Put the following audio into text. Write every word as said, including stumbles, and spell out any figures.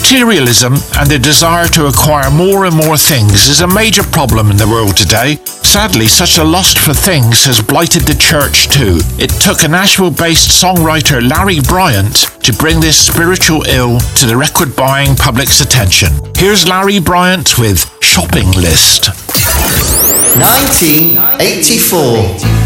Materialism and the desire to acquire more and more things is a major problem in the world today. Sadly, such a lust for things has blighted the church too. It took a Nashville-based songwriter Larry Bryant to bring this spiritual ill to the record-buying public's attention. Here's Larry Bryant with Shopping List. nineteen eighty-four